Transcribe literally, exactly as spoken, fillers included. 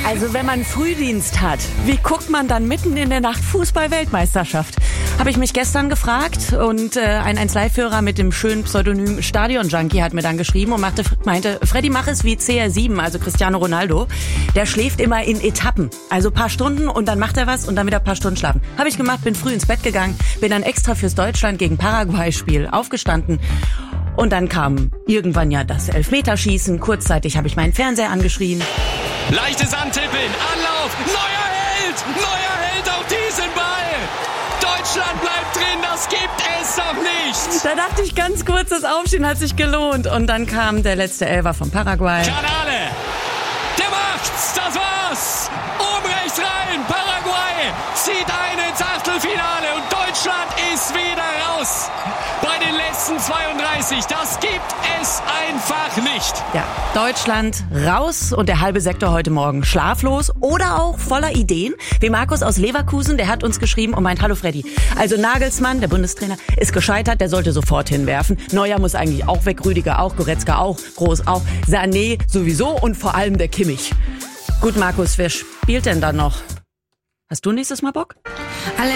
Also wenn man Frühdienst hat, wie guckt man dann mitten in der Nacht Fußball-Weltmeisterschaft? Habe ich mich gestern gefragt und äh, ein eins Live-Hörer mit dem schönen Pseudonym Stadion-Junkie hat mir dann geschrieben und machte, meinte, Freddy, mach es wie C R sieben, also Cristiano Ronaldo. Der schläft immer in Etappen, also paar Stunden und dann macht er was und dann wieder ein paar Stunden schlafen. Habe ich gemacht, bin früh ins Bett gegangen, bin dann extra fürs Deutschland gegen Paraguay-Spiel aufgestanden. Und dann kam irgendwann ja das Elfmeterschießen. Kurzzeitig habe ich meinen Fernseher angeschrien. Leichtes Antippeln, Anlauf, neuer Held, neuer Held auf diesen Ball. Deutschland bleibt drin, das gibt es doch nicht. Da dachte ich ganz kurz, das Aufstehen hat sich gelohnt. Und dann kam der letzte Elfer von Paraguay. Kanale, der macht's, das war's. Oben rechts rein, Paraguay zieht ein ins Achtelfinale und Deutschland ist wieder raus. Bei den letzten zweiunddreißig, das gibt es einfach nicht. Ja, Deutschland raus und der halbe Sektor heute Morgen schlaflos oder auch voller Ideen. Wie Markus aus Leverkusen, der hat uns geschrieben und meint, hallo Freddy, also Nagelsmann, der Bundestrainer, ist gescheitert, der sollte sofort hinwerfen. Neuer muss eigentlich auch weg, Rüdiger auch, Goretzka auch, Groß auch, Sané sowieso und vor allem der Kimmich. Gut, Markus, wer spielt denn dann noch? Hast du nächstes Mal Bock? Alle